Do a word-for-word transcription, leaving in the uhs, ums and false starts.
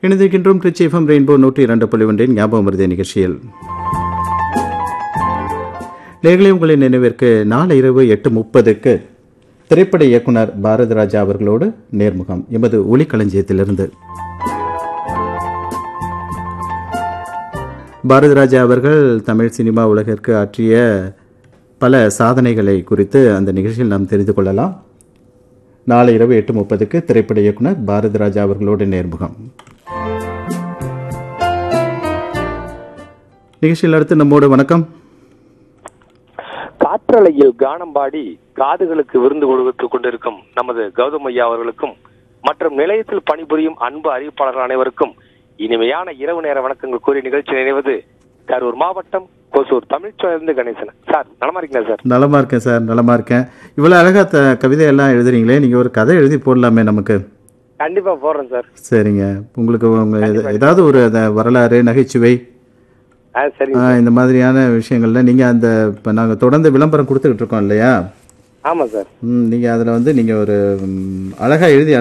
இணைந்திருக்கின்றோம் Trichy FM rainbow நூற்றி இரண்டு புள்ளி ஒன்றின் ஞாபகம் மருதிய நிகழ்ச்சியில். நேர்களே, உங்களின் நினைவிற்கு நாளை இரவு எட்டு முப்பதுக்கு திரைப்பட இயக்குனர் பாரதி ராஜா அவர்களோடு நேர்முகம் எமது ஒளிக்களஞ்சியத்திலிருந்து. பாரதி ராஜா அவர்கள் தமிழ் சினிமா உலகிற்கு ஆற்றிய பல சாதனைகளை குறித்து அந்த நிகழ்ச்சியில் நாம் தெரிந்து கொள்ளலாம். நாளை இரவு எட்டு முப்பதுக்கு திரைப்பட இயக்குனர் பாரதி ராஜா அவர்களோடு நேர்முகம். நிகழ்ச்சியில் அடுத்து நம்மோடு வணக்கம். காற்றலையில் கானம் பாடி காதுகளுக்கு விருந்து கொடுத்துக் கொண்டிருக்கும் நமது கௌதம் ஐயா அவர்களுக்கும் மற்றும் நிலையத்தில் பணிபுரியும் அன்பு அறிவிப்பாளர்கள் அனைவருக்கும் இனிமையான இரவு நேர வணக்கங்கள் கூறிய நிகழ்ச்சி நினைவது கரூர் மாவட்டம் கொசூர் தமிழ்ச்சோழர்ந்து கணேசன். சார் நலமா இருக்கீங்களா? சார் நலமா இருக்கேன் சார், நலமா இருக்கேன். இவ்வளவு அழகா த கவிதையெல்லாம் எழுதுறீங்களே, நீங்க ஒரு கதை எழுதி போடலாமே நமக்கு. கண்டிப்பா போடுறேன் சார். சரிங்க, உங்களுக்கு உங்க ஏதாவது ஒரு வரலாறு, நகைச்சுவை, இந்த மாதிரியான விஷயங்கள்ல நீங்க அந்த இப்ப நாங்க தொடர்ந்து விளம்பரம் கொடுத்துக்கிட்டு இருக்கோம் இல்லையா? ஆமா சார். நீங்க அதுல வந்து நீங்க ஒரு அழகா எழுதி